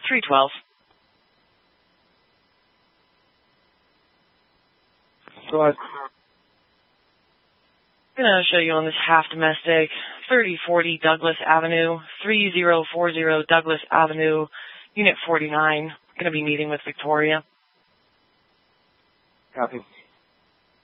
312. Go ahead. I'm going to show you on this half domestic, 3040 Douglas Avenue, 3040 Douglas Avenue, Unit 49. Going to be meeting with Victoria. Copy.